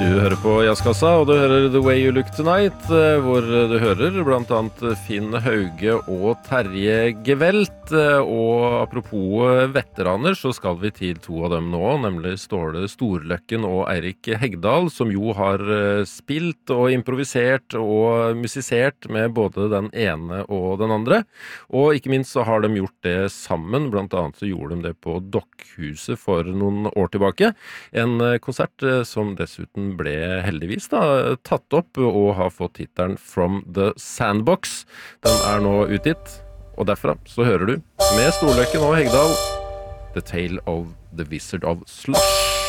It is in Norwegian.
Du hører på Jazzkassa, og du hører The Way You Look Tonight, hvor du hører blant annet Finn Hauge og Terje Gevelt. Og apropos veteraner, så skal vi til to av dem nå, nemlig Ståle Storløkken og Eirik Hegdal, som jo har spilt og improvisert og musisert med både den ene og den andre. Og ikke minst så har de gjort det sammen, blant annet så gjorde de det på Dokkhuset for noen år tilbake. En konsert som dessuten ble heldigvis tatt opp og har fått tittelen From the Sandbox. Den er nå utgitt, og derfra så hører du med Storløkken og Hegdal The Tale of the Wizard of Slush.